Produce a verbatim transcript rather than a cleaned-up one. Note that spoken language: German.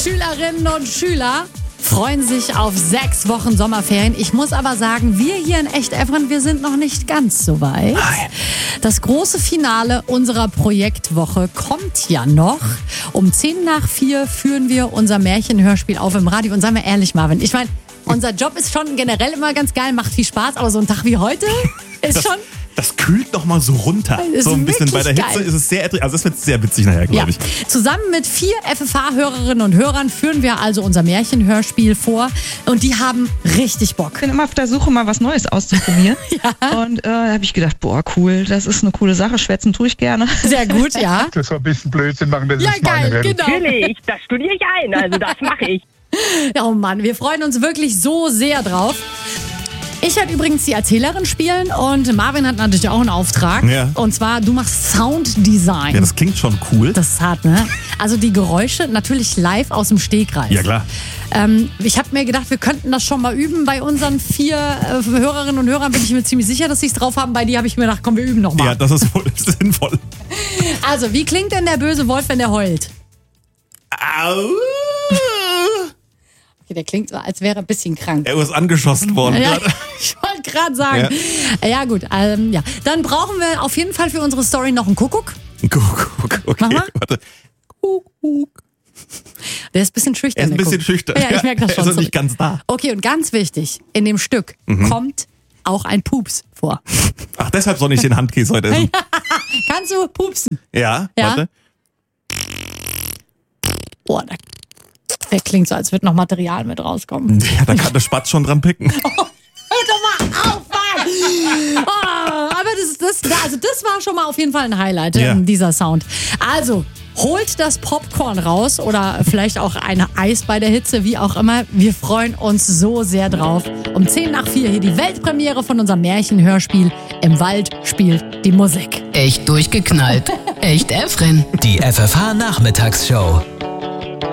Schülerinnen und Schüler freuen sich auf sechs Wochen Sommerferien. Ich muss aber sagen, wir hier in Echt-Evren, wir sind noch nicht ganz so weit. Das große Finale unserer Projektwoche kommt ja noch. Um zehn nach vier führen wir unser Märchenhörspiel auf im Radio. Und seien wir ehrlich, Marvin, ich meine, unser Job ist schon generell immer ganz geil, macht viel Spaß, aber so ein Tag wie heute ist das, schon... Das kühlt noch mal so runter. Ist so ein bisschen bei der Hitze geil. ist es sehr, also das wird sehr witzig nachher, glaube Ja. ich. Zusammen mit vier F F H-Hörerinnen und Hörern führen wir also unser Märchenhörspiel vor. Und die haben richtig Bock. Ich bin immer auf der Suche, mal was Neues auszuprobieren. Ja. Und äh, da habe ich gedacht, boah, cool, das ist eine coole Sache. Schwätzen tue ich gerne. Sehr gut, ja. Das war ein bisschen Blödsinn machen, das Ja, ist meine geil, Welt. genau. Natürlich, das studiere ich ein, also das mache ich. Ja, oh Mann, wir freuen uns wirklich so sehr drauf. Ich werde übrigens die Erzählerin spielen und Marvin hat natürlich auch einen Auftrag. Ja. Und zwar, du machst Sounddesign. Ja, das klingt schon cool. Das ist hart, ne? Also die Geräusche natürlich live aus dem Stegreif. Ja, klar. Ähm, ich habe mir gedacht, wir könnten das schon mal üben. Bei unseren vier äh, Hörerinnen und Hörern bin ich mir ziemlich sicher, dass sie es drauf haben. Bei dir habe ich mir gedacht, komm, wir üben noch mal. Ja, das ist wohl sinnvoll. Also, wie klingt denn der böse Wolf, wenn der heult? Au. Okay, der klingt so, als wäre er ein bisschen krank. Er ist angeschossen worden Ja, gerade. ich wollte gerade sagen. Ja, ja gut. Ähm, ja. Dann brauchen wir auf jeden Fall für unsere Story noch einen Kuckuck. Kuckuck, okay, Mach mal. warte. Kuckuck. Der ist ein bisschen schüchtern. Er ist ein der bisschen Kuckuck. schüchtern. Ja, ich merke das Er schon. ist noch nicht ganz da. Okay, und ganz wichtig, in dem Stück Mhm. kommt auch ein Pups vor. Ach, deshalb soll ich den Handkäse heute essen. Kannst du pupsen? Ja, Ja. warte. Boah, der, der klingt so, als würde noch Material mit rauskommen. Ja, da kann der Spatz schon dran picken. Hör doch mal auf, Mann! Oh, aber das, das, also das war schon mal auf jeden Fall ein Highlight, Ja. ähm, dieser Sound. Also, holt das Popcorn raus oder vielleicht auch ein Eis bei der Hitze, wie auch immer. Wir freuen uns so sehr drauf. Um zehn nach vier hier die Weltpremiere von unserem Märchenhörspiel. Im Wald spielt die Musik. Echt durchgeknallt. Echt Evren. Die F F H-Nachmittagsshow.